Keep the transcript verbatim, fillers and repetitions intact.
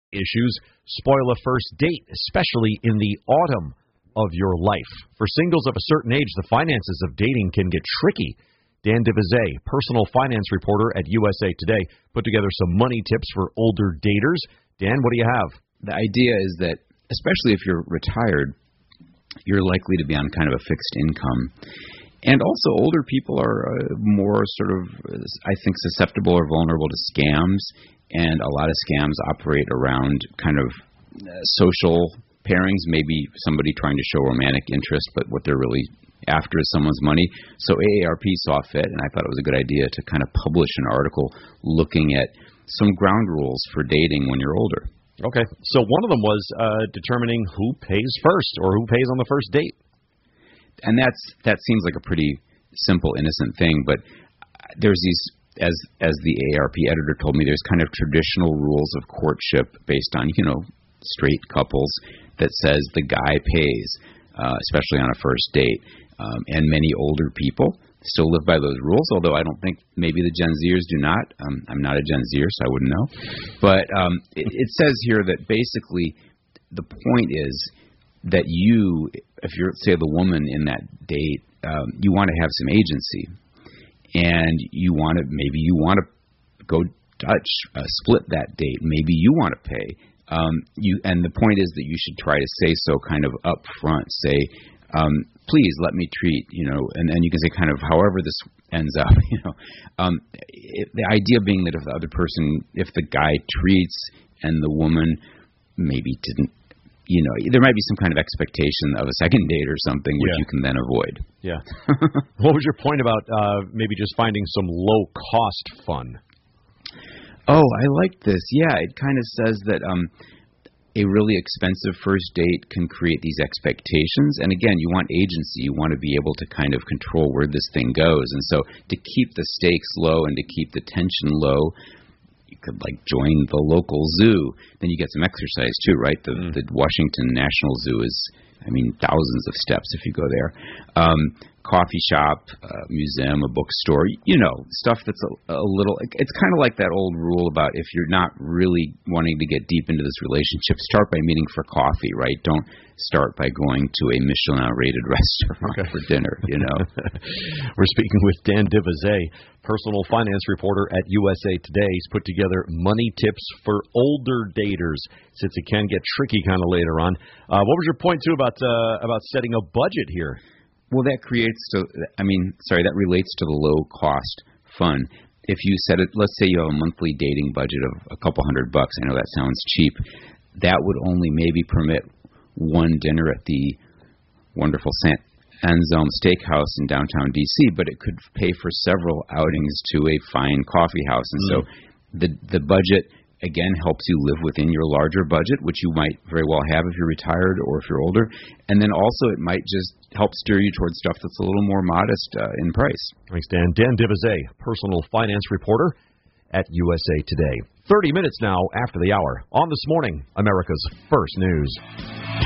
issues spoil a first date, especially in the autumn of your life. For singles of a certain age, the finances of dating can get tricky. Dan DeVizet, personal finance reporter at U S A Today, put together some money tips for older daters. Dan, what do you have? The idea is that, especially if you're retired, you're likely to be on kind of a fixed income. And also, older people are uh, more sort of, I think, susceptible or vulnerable to scams. And a lot of scams operate around kind of uh, social pairings, maybe somebody trying to show romantic interest, but what they're really after is someone's money. So A A R P saw fit, and I thought it was a good idea to kind of publish an article looking at some ground rules for dating when you're older. Okay. So one of them was uh, determining who pays first or who pays on the first date. And that's that seems like a pretty simple, innocent thing, but there's these, as as the A A R P editor told me, there's kind of traditional rules of courtship based on, you know, straight couples that says the guy pays, uh, especially on a first date. Um, and many older people still live by those rules, although I don't think maybe the Gen Zers do not. Um, I'm not a Gen Zer, so I wouldn't know. But um, it, it says here that basically the point is that you, if you're, say, the woman in that date, um, you want to have some agency. And you want to, maybe you want to go Dutch, uh, split that date. Maybe you want to pay. Um, you, and the point is that you should try to say so kind of up front. Say, um, please let me treat, you know, and then you can say kind of however this ends up, you know. Um, it, the idea being that if the other person, if the guy treats and the woman maybe didn't, you know, there might be some kind of expectation of a second date or something, which yeah. you can then avoid. Yeah. What was your point about uh, maybe just finding some low-cost fun? Oh, I like this. Yeah, it kind of says that um, a really expensive first date can create these expectations. And again, you want agency. You want to be able to kind of control where this thing goes. And so to keep the stakes low and to keep the tension low, you could, like, join the local zoo. Then you get some exercise, too, right? The, mm. the Washington National Zoo is, I mean, thousands of steps if you go there. Um, coffee shop, uh, museum, a bookstore, you know, stuff that's a, a little, it's kind of like that old rule about if you're not really wanting to get deep into this relationship, start by meeting for coffee, right? Don't start by going to a Michelin-rated restaurant okay. for dinner, you know. We're speaking with Dan DeVizet, personal finance reporter at U S A Today. He's put together money tips for older daters, since it can get tricky kind of later on. Uh, what was your point, too, about uh, about setting a budget here? Well, that creates, to, I mean, sorry, that relates to the low-cost fun. If you set it, let's say you have a monthly dating budget of a couple hundred bucks. I know that sounds cheap. That would only maybe permit one dinner at the wonderful Saint Anselm Steakhouse in downtown D C, but it could pay for several outings to a fine coffee house. And mm. so the the budget, again, helps you live within your larger budget, which you might very well have if you're retired or if you're older. And then also it might just help steer you towards stuff that's a little more modest uh, in price. Thanks, Dan. Dan DeVizet, personal finance reporter at U S A Today. thirty minutes now after the hour on This Morning, America's First News.